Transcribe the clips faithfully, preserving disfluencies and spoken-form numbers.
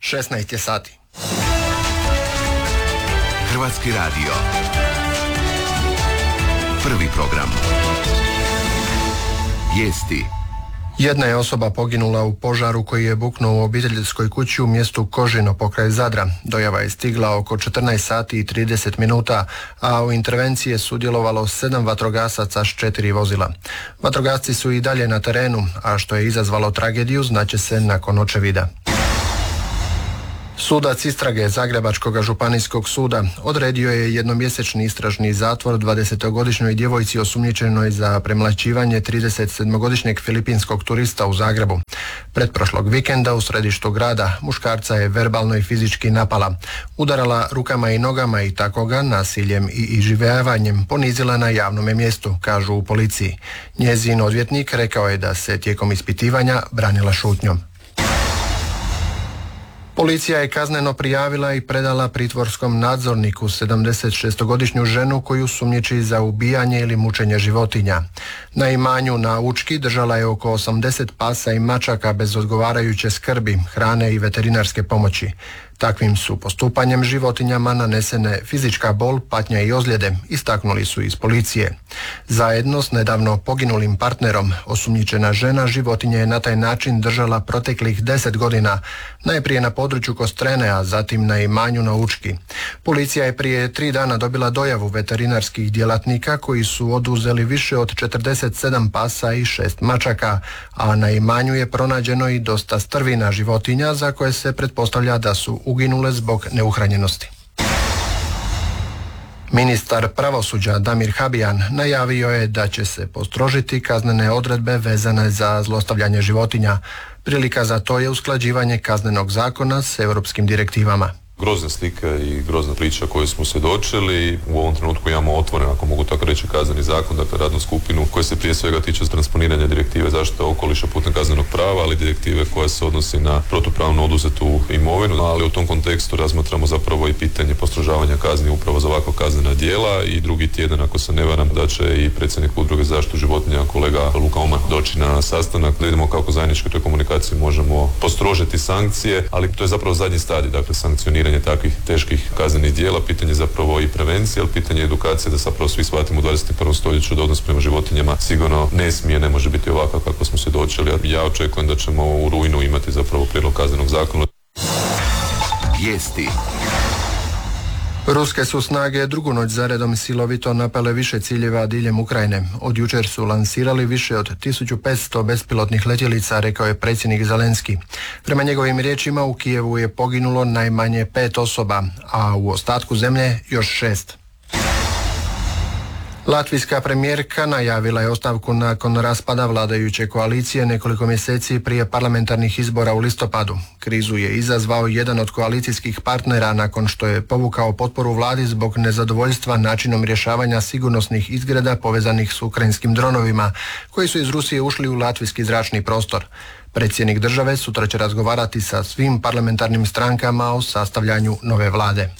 šesnaest je sati. Hrvatski radio. Prvi program. Vijesti. Jedna je osoba poginula u požaru koji je buknuo u obiteljskoj kući u mjestu Kožino pokraj Zadra. Dojava je stigla oko četrnaest sati i trideset minuta, a u intervenciji je sudjelovalo sedam vatrogasaca s četiri vozila. Vatrogasci su i dalje na terenu, a što je izazvalo tragediju znaće se nakon očevida. Sudac istrage Zagrebačkog županijskog suda odredio je jednomjesečni istražni zatvor dvadesetogodišnjoj djevojci osumnjičenoj za premlaćivanje tridesetsedmogodišnjeg filipinskog turista u Zagrebu. Pretprošlog vikenda u središtu grada muškarca je verbalno i fizički napala, udarala rukama i nogama i tako ga nasiljem i iživljavanjem ponizila na javnome mjestu, kažu u policiji. Njezin odvjetnik rekao je da se tijekom ispitivanja branila šutnjom. Policija je kazneno prijavila i predala pritvorskom nadzorniku sedamdesetšestogodišnju ženu koju sumnjiči za ubijanje ili mučenje životinja. Na imanju na Učki držala je oko osamdeset pasa i mačaka bez odgovarajuće skrbi, hrane i veterinarske pomoći. Takvim su postupanjem životinjama nanesene fizička bol, patnja i ozljede, istaknuli su iz policije. Zajedno s nedavno poginulim partnerom, osumnjičena žena životinje je na taj način držala proteklih deset godina, najprije na području Kostrene, a zatim na imanju na Učki. Policija je prije tri dana dobila dojavu veterinarskih djelatnika koji su oduzeli više od četrdeset sedam pasa i šest mačaka, a na imanju je pronađeno i dosta strvina životinja za koje se pretpostavlja da su uginule zbog neuhranjenosti. Ministar pravosuđa Damir Habijan najavio je da će se postrožiti kaznene odredbe vezane za zlostavljanje životinja. Prilika za to je usklađivanje kaznenog zakona s europskim direktivama. Grozne slike i grozna priča koju smo svjedočili. U ovom trenutku imamo otvoren, ako mogu tako reći, kazneni zakon, dakle radnu skupinu koja se prije svega tiče transponiranja direktive zaštite okoliša putem kaznenog prava, ali direktive koja se odnosi na protupravno oduzetu imovinu, ali u tom kontekstu razmatramo zapravo i pitanje postrožavanja kazni upravo za ovakva kaznena djela. I drugi tjedan, ako se ne varam, da će i predsjednik udruge za zaštitu životinja kolega Luka Omar doći na sastanak da vidimo kako zajednički u toj komunikaciji možemo postrožiti sankcije, ali to je zapravo zadnji stadij, dakle sankcioniranje takvih teških kaznenih djela, pitanje zapravo i prevencije, ali pitanje edukacije da zapravo svi shvatimo u dvadeset i prvom stoljeću da odnos prema životinjama sigurno ne smije, ne može biti ovakav kako smo svjedočili. Ja očekujem da ćemo u rujnu imati zapravo prijedlog kaznenog zakona. Vijesti. Ruske su snage drugu noć zaredom silovito napale više ciljeva diljem Ukrajine. Od jučer su lansirali više od tisuću petsto bespilotnih letjelica, rekao je predsjednik Zelenski. Prema njegovim riječima u Kijevu je poginulo najmanje pet osoba, a u ostatku zemlje još šest. Latvijska premijerka najavila je ostavku nakon raspada vladajuće koalicije nekoliko mjeseci prije parlamentarnih izbora u listopadu. Krizu je izazvao jedan od koalicijskih partnera nakon što je povukao potporu vladi zbog nezadovoljstva načinom rješavanja sigurnosnih izgreda povezanih s ukrajinskim dronovima koji su iz Rusije ušli u latvijski zračni prostor. Predsjednik države sutra će razgovarati sa svim parlamentarnim strankama o sastavljanju nove vlade.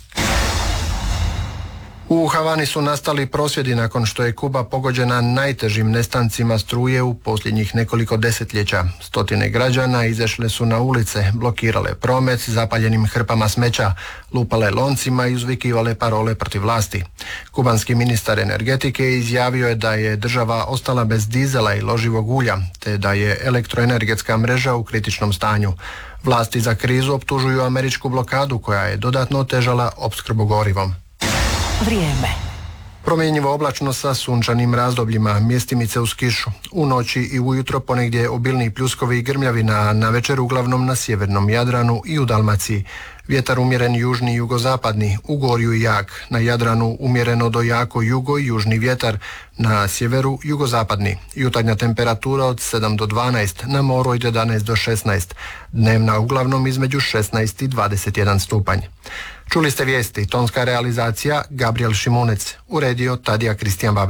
U Havani su nastali prosvjedi nakon što je Kuba pogođena najtežim nestancima struje u posljednjih nekoliko desetljeća. Stotine građana izašle su na ulice, blokirale promet zapaljenim hrpama smeća, lupale loncima i uzvikivale parole protiv vlasti. Kubanski ministar energetike izjavio je da je država ostala bez dizela i loživog ulja, te da je elektroenergetska mreža u kritičnom stanju. Vlasti za krizu optužuju američku blokadu koja je dodatno otežala opskrbu gorivom. Vrijeme. Promjenjivo oblačno sa sunčanim razdobljima, mjestimice uz kišu. U noći i ujutro ponegdje obilni pljuskovi i grmljavina, na večer uglavnom na sjevernom Jadranu i u Dalmaciji. Vjetar umjeren južni i jugozapadni, u Gorju i jak. Na Jadranu umjereno do jako jugo i južni vjetar, na sjeveru jugozapadni. Jutarnja temperatura od sedam do dvanaest, na moru od jedanaest do šesnaest. Dnevna uglavnom između šesnaest i dvadeset jedan stupanj. Čuli ste vijesti, tonska realizacija Gabriel Šimunec, uredio Tadija Kristijan Babić.